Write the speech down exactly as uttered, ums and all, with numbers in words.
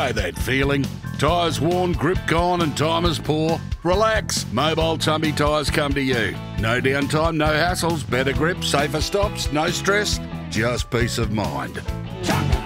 know that feeling. Tyres worn, grip gone and time is poor? Relax, Mobile Tumby Tyres come to you. No downtime, no hassles, better grip, safer stops, no stress, just peace of mind.